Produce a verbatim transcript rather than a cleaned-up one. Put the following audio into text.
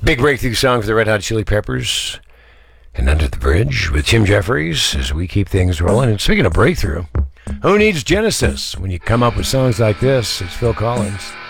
Big breakthrough song for the Red Hot Chili Peppers and Under the Bridge with Tim Jeffries as we keep things rolling. And speaking of breakthrough, who needs Genesis when you come up with songs like this? It's Phil Collins.